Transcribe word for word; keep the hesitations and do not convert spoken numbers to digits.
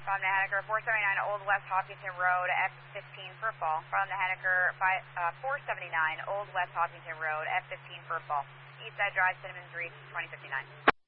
From the Henniker, four seventy-nine Old West Hopkinton Road, F fifteen for fall. From the Henniker, five, uh, four seventy-nine Old West Hopkinton Road, F fifteen for fall. Eastside Drive, Cinnamon Street, twenty fifty-nine.